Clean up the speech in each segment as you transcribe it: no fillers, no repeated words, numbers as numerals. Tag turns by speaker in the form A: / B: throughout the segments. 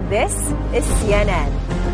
A: This is CNN.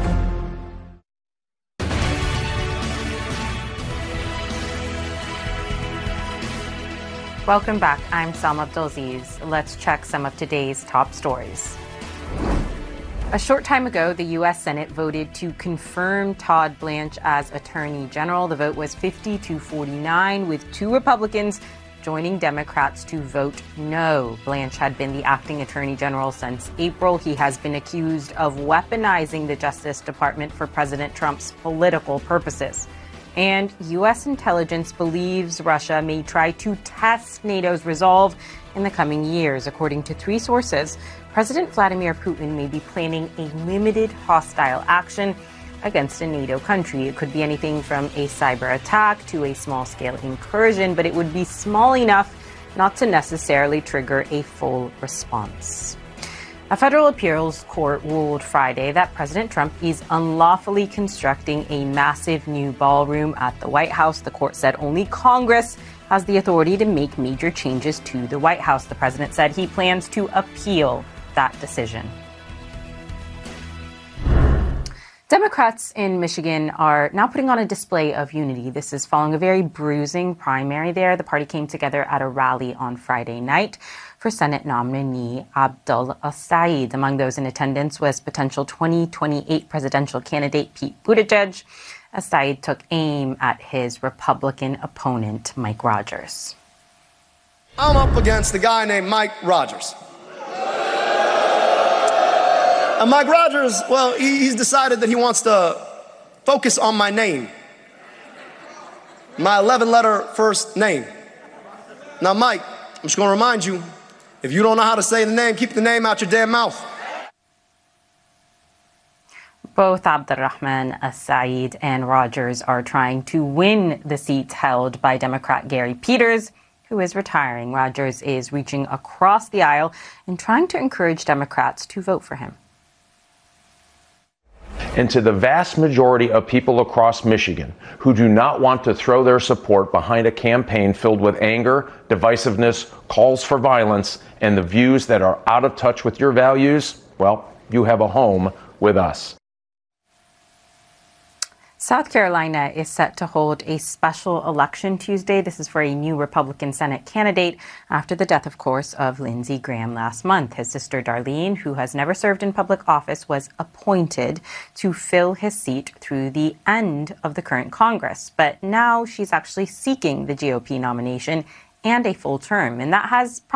B: Welcome back. I'm Salma Abdulaziz. Let's check some of today's top stories. A short time ago, the U.S. Senate voted to confirm Todd Blanche as Attorney General. The vote was 50-49, with 2 Republicans joining Democrats to vote no. Blanche had been the acting Attorney General since April. He has been accused of weaponizing the Justice Department for President Trump's political purposes. And U.S. intelligence believes Russia may try to test NATO's resolve in the coming years. According to 3 sources, President Vladimir Putin may be planning a limited hostile action against a NATO country. It could be anything from a cyber attack to a small-scale incursion, but it would be small enough not to necessarily trigger a full response. A federal appeals court ruled Friday that President Trump is unlawfully constructing a massive new ballroom at the White House. The court said only Congress has the authority to make major changes to the White House. The president said he plans to appeal that decision. Democrats in Michigan are now putting on a display of unity. This is following a very bruising primary there. The party came together at a rally on Friday night for Senate nominee Abdul El-Sayed. Among those in attendance was potential 2028 presidential candidate Pete Buttigieg. El-Sayed took aim at his Republican opponent, Mike Rogers.
C: I'm up against a guy named Mike Rogers. And Mike Rogers, well, he's decided that he wants to focus on my name, my 11-letter first name. Now, Mike, I'm just going to remind you, if you don't know how to say the name, keep the name out your damn mouth.
B: Both Abdurrahman El-Sayed and Rogers are trying to win the seats held by Democrat Gary Peters, who is retiring. Rogers is reaching across the aisle and trying to encourage Democrats to vote for him.
D: And to the vast majority of people across Michigan who do not want to throw their support behind a campaign filled with anger, divisiveness, calls for violence, and the views that are out of touch with your values, well, you have a home with us.
B: South Carolina is set to hold a special election Tuesday. This is for a new Republican Senate candidate after the death, of course, of Lindsey Graham last month. His sister Darlene, who has never served in public office, was appointed to fill his seat through the end of the current Congress. But now she's actually seeking the GOP nomination and a full term, and that has